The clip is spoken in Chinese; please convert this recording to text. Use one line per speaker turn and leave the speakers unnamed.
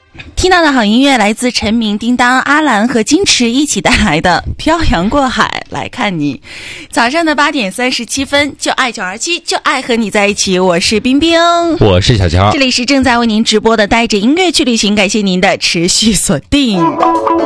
听到的好音乐来自陈明、叮当、阿兰和金池一起带来的《漂洋过海来看你》。早上的8点37分，就爱927，就爱和你在一起。我是冰冰，
我是小乔，
这里是正在为您直播的带着音乐去旅行，感谢您的持续锁定。